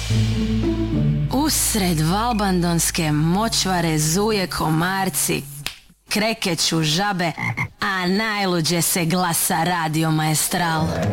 Usred valbandonske močvare zuje komarci, krekeću žabe, a najluđe se glasa Radio Maestral.